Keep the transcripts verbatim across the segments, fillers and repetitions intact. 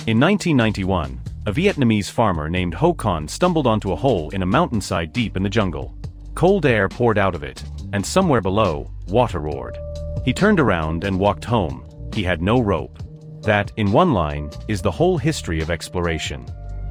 In nineteen ninety-one, a Vietnamese farmer named Ho Con stumbled onto a hole in a mountainside deep in the jungle. Cold air poured out of it, and somewhere below, water roared. He turned around and walked home. He had no rope. That, in one line, is the whole history of exploration.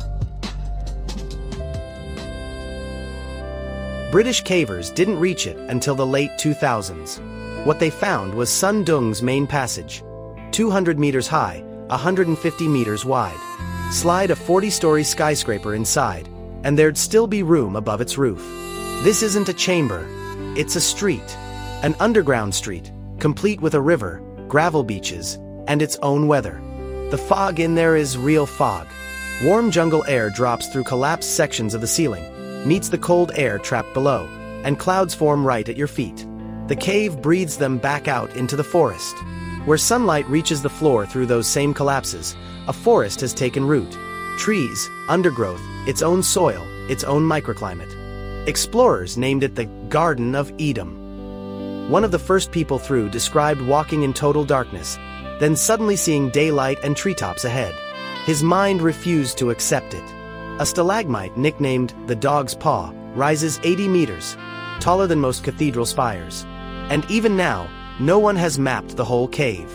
British cavers didn't reach it until the late two thousands. What they found was Sun Dung's main passage, two hundred meters high, one hundred fifty meters wide. Slide a forty-story skyscraper inside, and there'd still be room above its roof. This isn't a chamber, it's a street, an underground street, complete with a river, gravel beaches, and its own weather. The fog in there is real fog. Warm jungle air drops through collapsed sections of the ceiling, meets the cold air trapped below, and clouds form right at your feet. The cave breathes them back out into the forest. Where sunlight reaches the floor through those same collapses, a forest has taken root. Trees, undergrowth, its own soil, its own microclimate. Explorers named it the Garden of Eden. One of the first people through described walking in total darkness, then suddenly seeing daylight and treetops ahead. His mind refused to accept it. A stalagmite nicknamed the Dog's Paw rises eighty meters, taller than most cathedral spires. And even now, no one has mapped the whole cave.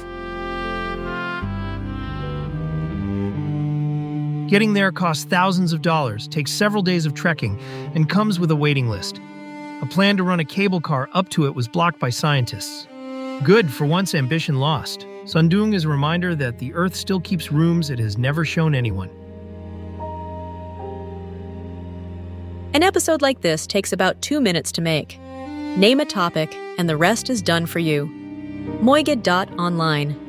Getting there costs thousands of dollars, takes several days of trekking, and comes with a waiting list. A plan to run a cable car up to it was blocked by scientists. Good, for once ambition lost. Sun Dung is a reminder that the Earth still keeps rooms it has never shown anyone. An episode like this takes about two minutes to make. Name a topic, and the rest is done for you. Moigid dot online.